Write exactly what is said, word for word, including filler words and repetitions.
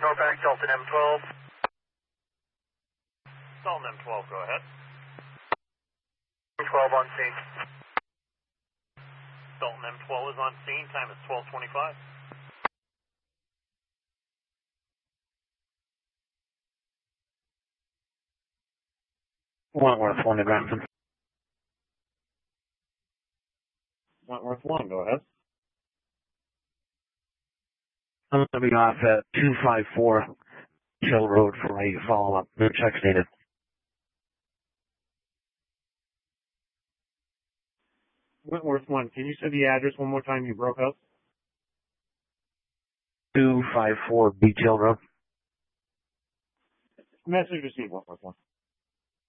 Norfolk Dalton M twelve. Dalton M twelve, go ahead. M twelve on scene. Dalton M twelve is on scene. Time is twelve twenty-five. Wentworth one to Benson. Wentworth one, go ahead. I'm going to be off at two five four Hill Road for a follow-up. No checks needed. Wentworth one, can you say the address one more time? You broke up. two five four Beach Hill Road. Message received, Wentworth one.